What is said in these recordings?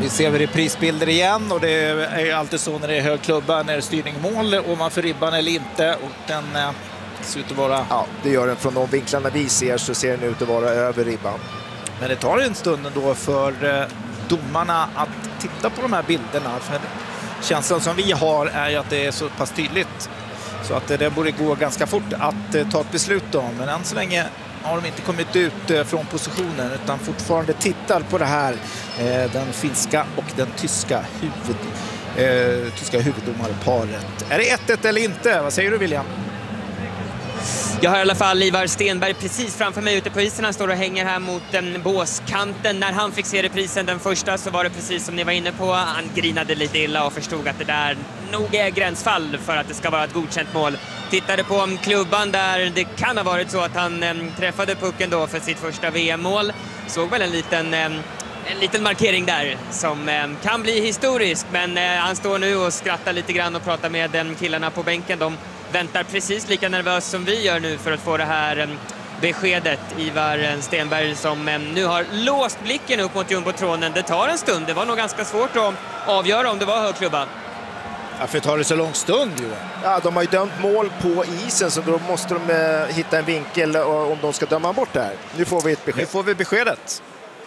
Vi ser reprisbilder igen och det är ju alltid så när det är hög klubba, när det är styrning mål och man får ribban eller inte, och den ser ut att vara... Ja, det gör den. Från de vinklarna vi ser den ut att vara över ribban. Men det tar en stund då för domarna att titta på de här bilderna, för känslan som vi har är ju att det är så pass tydligt så att det borde gå ganska fort att ta ett beslut om, men än så länge har de inte kommit ut från positionen utan fortfarande tittar på det här, den finska och den tyska huvuddomarparet. Är det 1-1 eller inte? Vad säger du, William? Jag har i alla fall Ivar Stenberg precis framför mig ute på isen. Han står och hänger här mot båskanten. När han fick se reprisen den första så var det precis som ni var inne på. Han grinade lite illa och förstod att det där nog är gränsfall för att det ska vara ett godkänt mål. Tittade på klubban där det kan ha varit så att han träffade pucken då för sitt första VM-mål. Såg väl en liten markering där som kan bli historisk, men han står nu och skrattar lite grann och pratar med killarna på bänken. De väntar precis lika nervös som vi gör nu för att få det här beskedet. Ivar Stenberg som nu har låst blicken upp mot jumbotronen. Det tar en stund, det var nog ganska svårt att avgöra om det var högklubba. Ja, för tar det så lång stund ju. Ja, de har ju dömt mål på isen, så då måste de hitta en vinkel om de ska döma bort det här. Nu får vi ett besked. Nu får vi beskedet.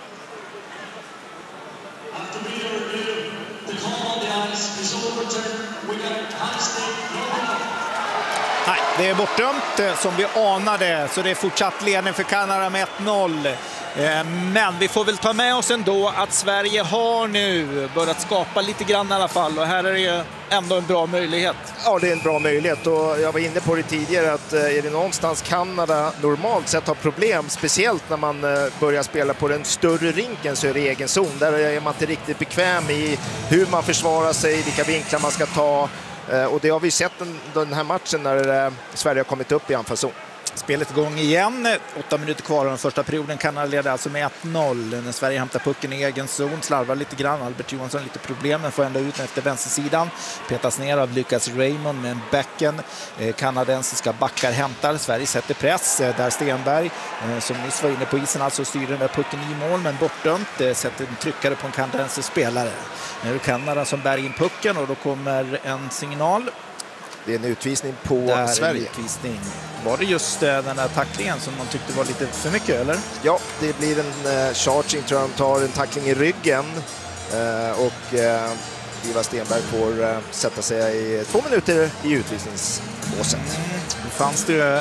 Nej, det är bortdömt som vi anade, så det är fortsatt ledning för Kanada med 1-0. Men vi får väl ta med oss ändå att Sverige har nu börjat skapa lite grann i alla fall, och här är det ju ändå en bra möjlighet. Ja, det är en bra möjlighet, och jag var inne på det tidigare att är det någonstans Kanada normalt sett har problem, speciellt när man börjar spela på den större rinken, så är det egen zon. Där är man inte riktigt bekväm i hur man försvarar sig, vilka vinklar man ska ta, och det har vi sett den här matchen när Sverige har kommit upp i anfallszon. Spelet igång igen, 8 minuter kvar av den första perioden. Kanada leder alltså med 1-0 när Sverige hämtar pucken i egen zon, slarvar lite grann. Albert Johansson lite problem, men får ända ut efter vänstersidan. Petas ner av Lucas Raymond med en backen. Kanadensiska backar hämtar. Sverige sätter press där Stenberg, som nyss var inne på isen, alltså styr den där pucken i mål, men bortdömt. Sätter en tryckare på en kanadensisk spelare. Nu är det Kanada som bär in pucken och då kommer en signal. Det är en utvisning på Sverige. Utvisning. Var det just den här tacklingen som man tyckte var lite för mycket, eller? Ja, det blir en charging, tror jag. De tar en tackling i ryggen och Ivar Stenberg får sätta sig i 2 minuter i utvisningsbåset. Nu fanns det ju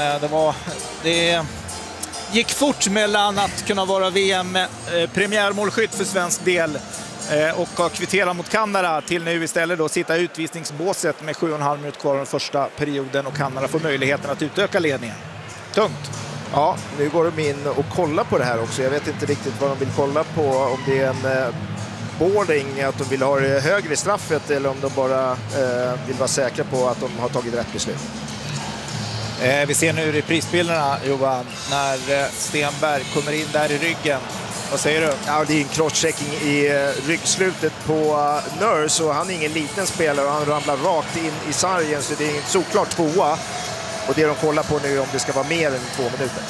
det gick fort mellan att kunna vara VM-premiärmålskytt för svensk del och har kvitterat mot Kanada till nu istället då sitta i utvisningsbåset med 7,5 minuter kvar av den första perioden, och Kanada får möjligheten att utöka ledningen. Tungt. Ja, nu går de in och kollar på det här också. Jag vet inte riktigt vad de vill kolla på, om det är en boarding, att de vill ha det högre straffet, eller om de bara vill vara säkra på att de har tagit rätt beslut. Vi ser nu reprisbilderna, Johan, när Stenberg kommer in där i ryggen. Vad säger du? Ja, det är en crosschecking i ryggslutet på Nurse, och han är ingen liten spelare och han ramlar rakt in i sargen, så det är en såklart 2:a. Och det de kollar på nu är om det ska vara mer än 2 minuter.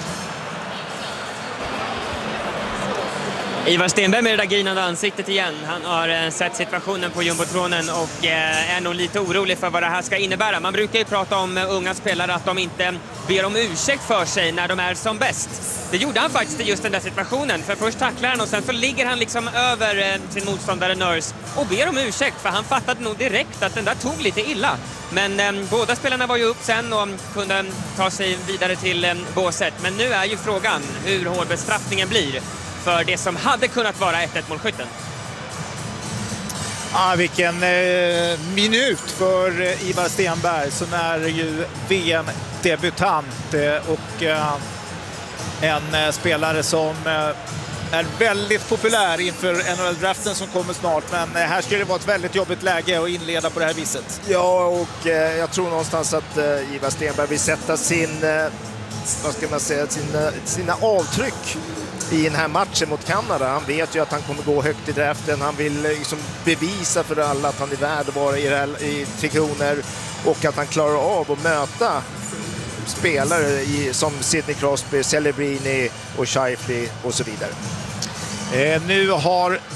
Ivar Stenberg med det där grinande ansiktet igen. Han har sett situationen på jumbotronen och är nog lite orolig för vad det här ska innebära. Man brukar ju prata om unga spelare att de inte ber om ursäkt för sig när de är som bäst. Det gjorde han faktiskt i just den där situationen. För först tacklar han och sen så ligger han liksom över sin motståndare Nurse och ber om ursäkt, för han fattade nog direkt att den där tog lite illa. Men båda spelarna var ju upp sen och kunde ta sig vidare till båset. Men nu är ju frågan hur hård bestraffningen blir för det som hade kunnat vara 1-1-målskytten. Vilken minut för Ivar Stenberg, som är ju VM-debutant och en spelare som är väldigt populär inför NHL-draften som kommer snart. Men här ska det vara ett väldigt jobbigt läge att inleda på det här viset. Ja, och jag tror någonstans att Ivar Stenberg vill sätta sina avtryck i den här matchen mot Kanada. Han vet ju att han kommer gå högt i draften. Han vill liksom bevisa för alla att han är värd att vara i 3 kronor, och att han klarar av att möta spelare som Sidney Crosby, Celebrini och Scheifele och så vidare. Nu har